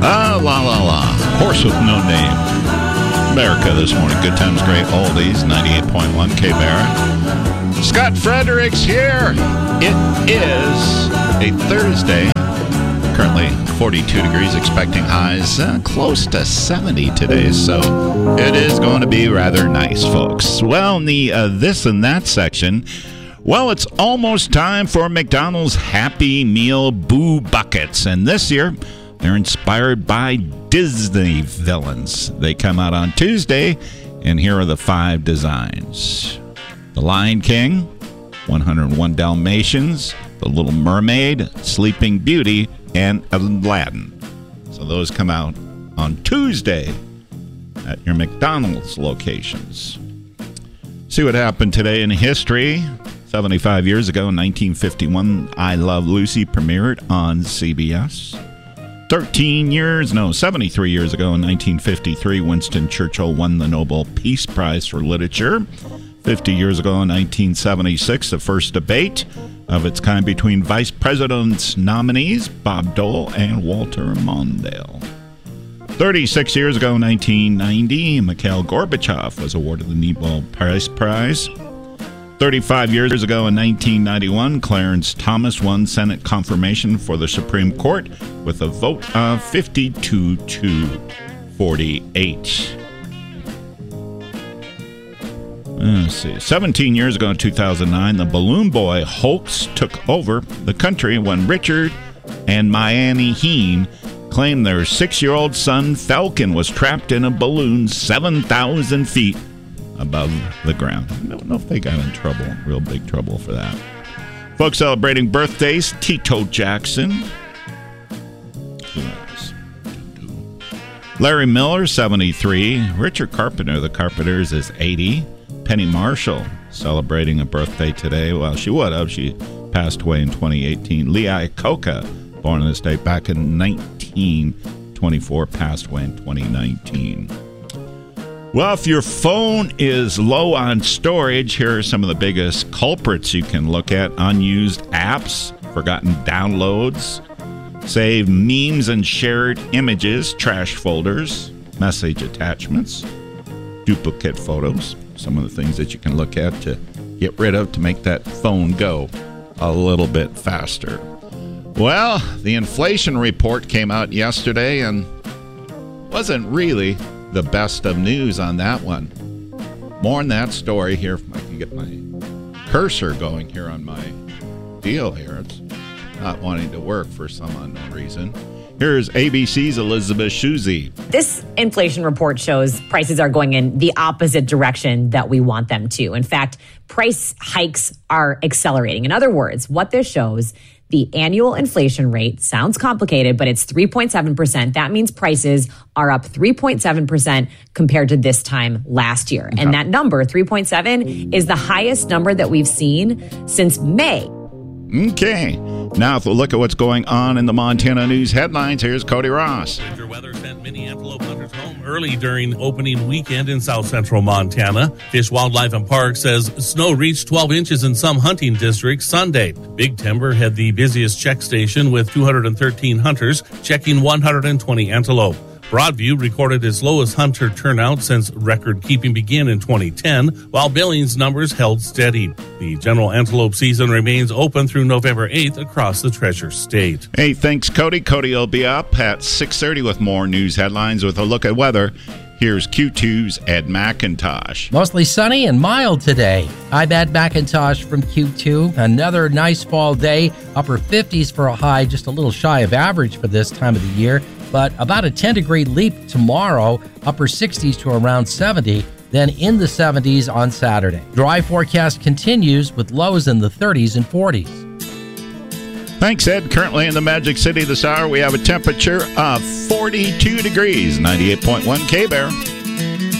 La La La. Horse with no name. America this morning. Good times, great oldies. 98.1 K-Bear. Scott Fredericks here. It is a Thursday. Currently 42 degrees, expecting highs close to 70 today. So it is going to be rather nice, folks. Well, in the this and that section, well, it's almost time for McDonald's Happy Meal Boo Buckets. And this year, they're inspired by Disney villains. They come out on Tuesday, and here are the 5 designs. The Lion King, 101 Dalmatians, The Little Mermaid, Sleeping Beauty, and Aladdin. So those come out on Tuesday at your McDonald's locations. See what happened today in history. 75 years ago, in 1951, I Love Lucy premiered on CBS. 73 years ago, in 1953, Winston Churchill won the Nobel Peace Prize for Literature. 50 years ago, in 1976, the first debate of its kind between vice president's nominees, Bob Dole and Walter Mondale. 36 years ago, in 1990, Mikhail Gorbachev was awarded the Nobel Peace Prize. 35 years ago, in 1991, Clarence Thomas won Senate confirmation for the Supreme Court with a vote of 52 to 48. Let's see. 17 years ago, in 2009, the Balloon Boy hoax took over the country when Richard and Miami Heen claimed their 6-year-old son, Falcon, was trapped in a balloon 7,000 feet above the ground. I don't know if they got in trouble, real big trouble for that. Folks celebrating birthdays, Tito Jackson. Who else? Larry Miller, 73. Richard Carpenter, the Carpenters, is 80. Penny Marshall celebrating a birthday today. Well, she would have. She passed away in 2018. Lee Iacocca, born on this date back in 1924, passed away in 2019. Well, if your phone is low on storage, here are some of the biggest culprits you can look at. Unused apps, forgotten downloads, saved memes and shared images, trash folders, message attachments, duplicate photos. Some of the things that you can look at to get rid of to make that phone go a little bit faster. Well, the inflation report came out yesterday and wasn't really the best of news on that one. More on that story here. If I can get my cursor going here on my deal here. It's not wanting to work for some unknown reason. Here's ABC's Elizabeth Shuzy. This inflation report shows prices are going in the opposite direction that we want them to. In fact, price hikes are accelerating. In other words, what this shows, the annual inflation rate sounds complicated, but it's 3.7%. That means prices are up 3.7% compared to this time last year. Okay. And that number, 3.7, is the highest number that we've seen since May. Okay. Now, if we look at what's going on in the Montana news headlines, here's Cody Ross. Winter weather sent many antelope hunters home early during opening weekend in south central Montana. Fish, Wildlife, and Parks says snow reached 12 inches in some hunting districts Sunday. Big Timber had the busiest check station with 213 hunters checking 120 antelope. Broadview recorded its lowest hunter turnout since record-keeping began in 2010, while Billings numbers held steady. The general antelope season remains open through November 8th across the Treasure State. Hey, thanks, Cody. Cody will be up at 6:30 with more news headlines with a look at weather. Here's Q2's Ed McIntosh. Mostly sunny and mild today. I'm Ed McIntosh from Q2. Another nice fall day. Upper 50s for a high, just a little shy of average for this time of the year. But about a 10-degree leap tomorrow, upper 60s to around 70, then in the 70s on Saturday. Dry forecast continues with lows in the 30s and 40s. Thanks, Ed. Currently in the Magic City this hour, we have a temperature of 42 degrees, 98.1 K-Bear.